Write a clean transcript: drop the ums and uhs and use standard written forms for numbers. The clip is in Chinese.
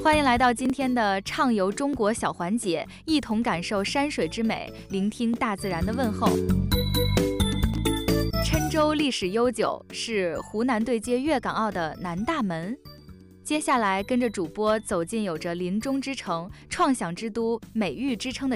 欢迎来到今天的畅游中国小环节，一同感受山水之美，聆听大自然的问候。郴州历史悠久，是湖南对接粤港澳的南大门。接下来跟着主播走进有着林中之城、创想之都美誉之称的